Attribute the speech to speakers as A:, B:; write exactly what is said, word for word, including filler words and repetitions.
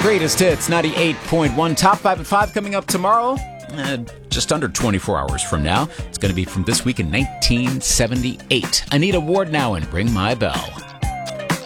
A: greatest hits, ninety-eight point one. Top five at five coming up tomorrow. Uh, just under twenty-four hours from now. It's going to be from this week in nineteen seventy-eight. Anita Ward now and Ring My Bell.